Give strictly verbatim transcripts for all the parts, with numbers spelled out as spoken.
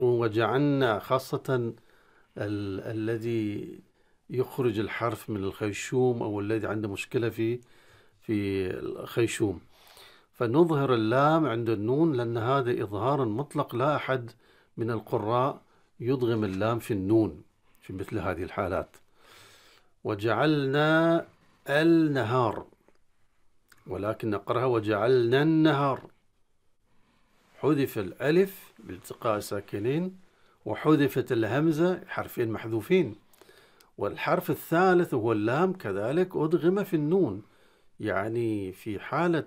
وجعلنا خاصة ال الذي يخرج الحرف من الخيشوم أو الذي عنده مشكلة في في الخيشوم، فنظهر اللام عند النون، لأن هذا إظهار مطلق، لا أحد من القراء يدغم اللام في النون في مثل هذه الحالات. وجعلنا النهار، ولكن نقرأها وجعلنا النهار، حذف الألف بالتقاء ساكنين وحذفت الهمزة، حرفين محذوفين، والحرف الثالث هو اللام كذلك أدغم في النون. يعني في حالة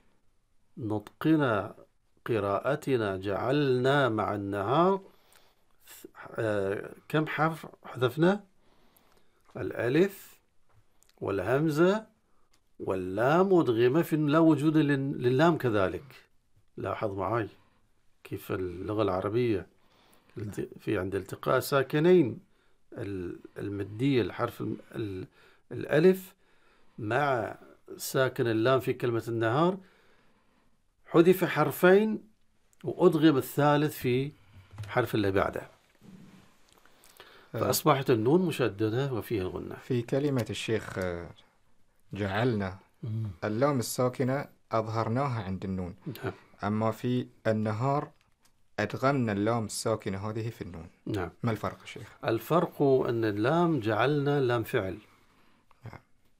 نطقنا قراءتنا جعلنا مع النهار آه كم حرف حذفنا؟ الألف والهمزة واللام أدغم في، لا وجود لللام كذلك. لاحظ معي كيف اللغة العربية في عند التقاء ساكنين المدية الحرف الألف مع ساكن اللام في كلمة النهار، حذف حرفين وأدغم الثالث في حرف اللي بعده، فأصبحت النون مشددة وفيها الغنة. في كلمة الشيخ جعلنا اللام الساكنة أظهرناها عند النون، نعم. أما في النهار أدغمنا اللام الساكنة هذه في النون. نعم. ما الفرق يا شيخ؟ الفرق أن اللام جعلنا لام فعل، نعم.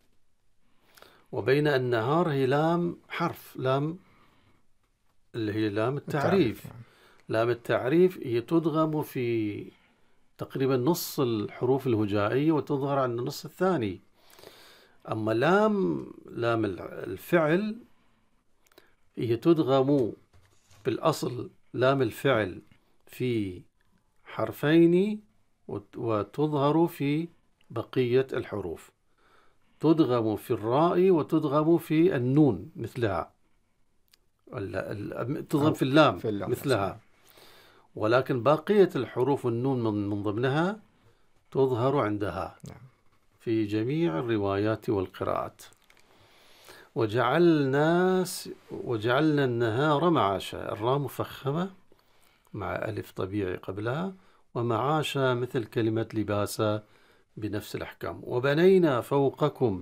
وبين النهار هي لام حرف، لام اللي هي لام التعريف, التعريف. نعم. لام التعريف هي تدغم في تقريبا نص الحروف الهجائية وتظهر عند النص الثاني. أما لام لام الفعل هي تدغم بالأصل لام الفعل في حرفين وتظهر في بقية الحروف، تدغم في الراء وتدغم في النون مثلها، تدغم في اللام, في اللام مثلها، ولكن بقية الحروف النون من ضمنها تظهر عندها في جميع الروايات والقراءات. وجعلنا وجعلنا النهار معاشا، الراء مفخمة مع ألف طبيعي قبلها، ومعاشا مثل كلمة لباسا بنفس الأحكام. وبنينا فوقكم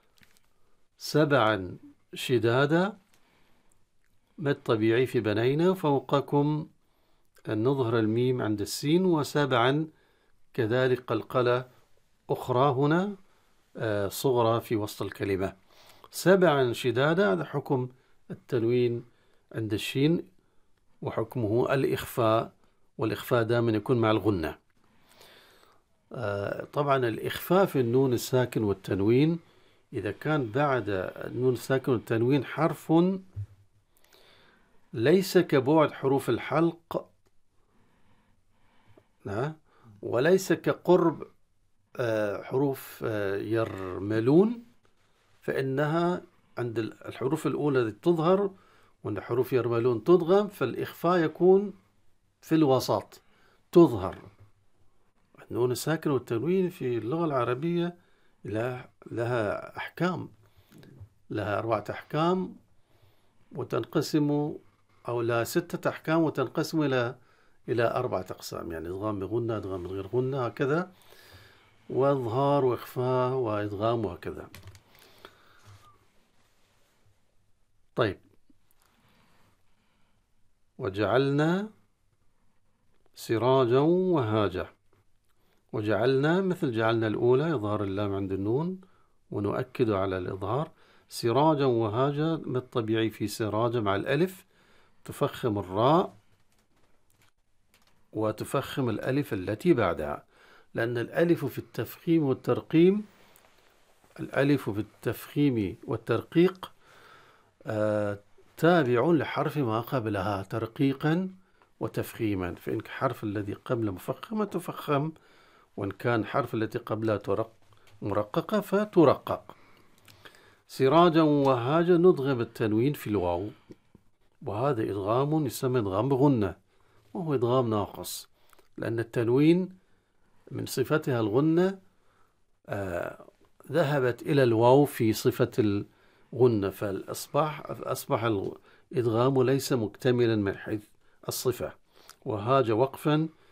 سبعا شدادا، مد طبيعي في بنينا، فوقكم نظهر الميم عند السين، وسبعا كذلك قلقلة أخرى هنا صغرى في وسط الكلمة. سبعا شدادا هذا حكم التنوين عند الشين، وحكمه الإخفاء، والإخفاء دائما يكون مع الغنة. طبعا الإخفاء في النون الساكن والتنوين إذا كان بعد النون الساكن والتنوين حرف ليس كبعد حروف الحلق وليس كقرب حروف يرملون، فإنها عند الحروف الأولى تظهر وعند حروف يرملون تدغم، فالإخفاء يكون في الوسط تظهر. النون الساكن والتنوين في اللغة العربية لها أحكام، لها أربعة أحكام وتنقسم، أو لا ستة أحكام وتنقسم إلى إلى أربعة أقسام، يعني إدغام بغنة، إدغام من غير غنة، هكذا، وإظهار وإخفاء وإدغام وهكذا. طيب، وجعلنا سراجا وهاجا. وجعلنا مثل جعلنا الأولى إظهار اللام عند النون ونؤكد على الإظهار. سراجا وهاجا من الطبيعي في سراجا مع الألف تفخم الراء وتفخم الألف التي بعدها، لأن الألف في التفخيم والترقيم الألف في التفخيم والترقيق آه تابع لحرف ما قبلها ترقيقا وتفخيما، فإن حرف الذي قبل مفخمة تفخم، وإن كان حرف التي قبلها ترق مرققة فترقق. سراجا وهاجا ندغم التنوين في الواو، وهذا إدغام يسمى إدغام بغنة، وهو إدغام ناقص، لأن التنوين من صفتها الغنة آه ذهبت إلى الواو في صفة الغنة، فالأصبح أصبح الإدغام ليس مكتملا من حيث الصفة، وهاج وقفا